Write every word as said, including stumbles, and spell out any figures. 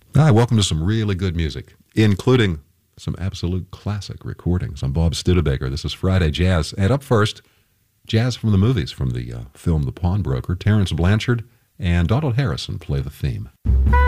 Hi, welcome to some really good music, including some absolute classic recordings. I'm Bob Studebaker. This is Friday Jazz. And up first, jazz from the movies, from the uh, film The Pawnbroker. Terrence Blanchard and Donald Harrison play the theme.